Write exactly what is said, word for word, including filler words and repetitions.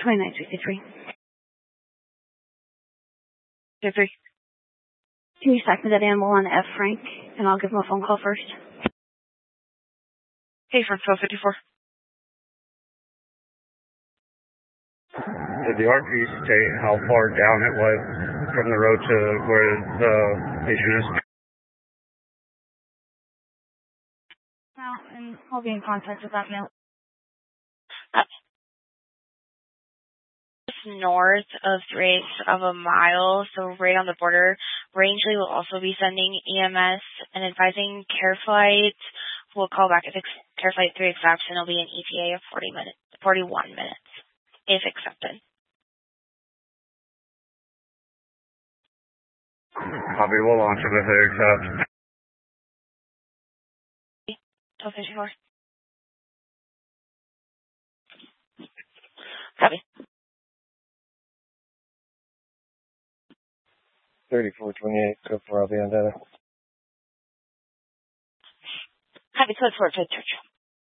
twenty-nine sixty-three. fifty-three. Can you stack me that animal on F, Frank? And I'll give him a phone call first. Hey, Frank, twelve fifty-four. Did the R P state how far down it was from the road to where the patient is? No, and I'll be in contact with that mail. Just north of three eighths of a mile, so right on the border. Rangeley will also be sending E M S and advising Care Flight. We'll call back if Care Flight three accepts, and it'll be an E T A of forty minutes, forty-one minutes, if accepted. Copy, we'll launch it if they accept. twelve fifty-four. Copy. thirty-four twenty-eight, go for I'll be on data. Copy, code for Church.